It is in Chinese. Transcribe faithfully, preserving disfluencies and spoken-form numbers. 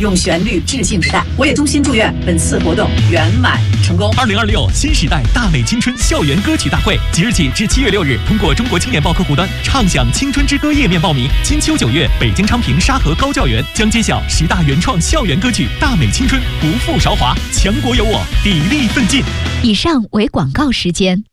用旋律致敬时代。我也衷心祝愿本次活动圆满成功。 二零二六新时代大美青春校园歌曲大会，即日起至七月六日，通过中国青年报客户端畅享青春之歌页面报名。金秋九月，北京昌平沙河高教园将揭晓十大原创校园歌曲，大美青春，不负韶华，强国有我，砥砺奋进。 以上为广告时间。